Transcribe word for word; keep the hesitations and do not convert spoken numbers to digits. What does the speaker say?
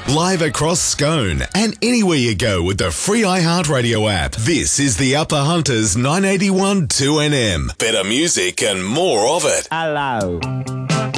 Live across Scone and anywhere you go with the free iHeartRadio app. This is the Upper Hunters nine eighty-one two N M. Better music and more of it. Hello.